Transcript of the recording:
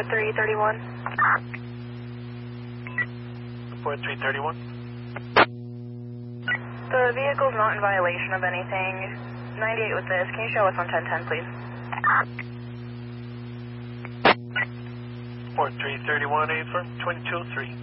Report 331. Report 331. The vehicle's not in violation of anything. 98 with this. Can you show us on 1010, please? Report 331, A for 2203.